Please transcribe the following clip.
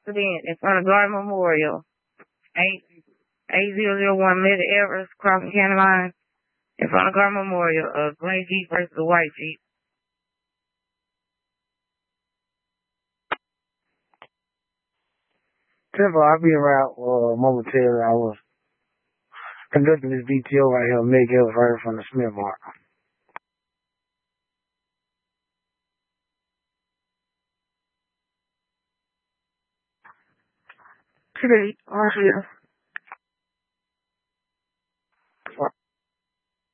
accident in front of Garden Memorial. 8001 Mid Everest crossing county line in front of Garden Memorial. A gray Jeep versus a white Jeep. Temple, I'll be around momentarily. I was conducting this BTO right here, Meg Hills, right from the Smith Mark. Today,